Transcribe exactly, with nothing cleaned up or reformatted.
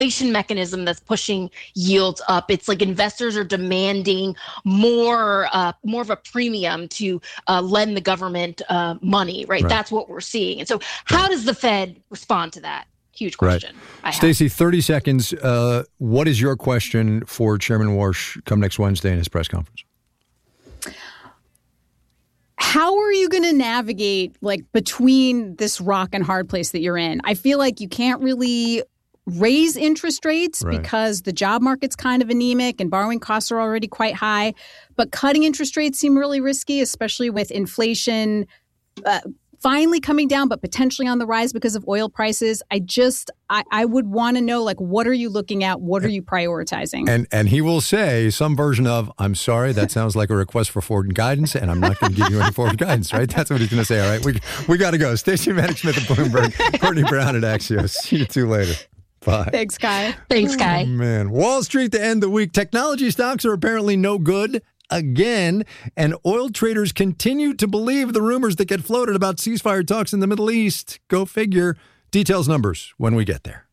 inflation mechanism that's pushing yields up. It's like investors are demanding more, uh, more of a premium to uh, lend the government uh, money, right? right? That's what we're seeing. And so how does the Fed respond to that? Huge question. Right. Stacey, thirty seconds. Uh, what is your question for Chairman Warsh come next Wednesday in his press conference? How are you going to navigate like between this rock and hard place that you're in? I feel like you can't really raise interest rates right. because the job market's kind of anemic and borrowing costs are already quite high. But cutting interest rates seem really risky, especially with inflation uh, finally coming down, but potentially on the rise because of oil prices. I just, I, I would want to know, like, what are you looking at? What are you prioritizing? And and he will say some version of, I'm sorry, that sounds like a request for forward guidance, and I'm not going to give you any forward guidance, right? That's what he's going to say. All right, we we got to go. Stacey Vanek Smith at Bloomberg, Courtney Brown at Axios. See you two later. Bye. Thanks, Kai. Thanks, Kai. Oh, man. Wall Street to end the week. Technology stocks are apparently no good again, and oil traders continue to believe the rumors that get floated about ceasefire talks in the Middle East. Go figure. Details, numbers when we get there.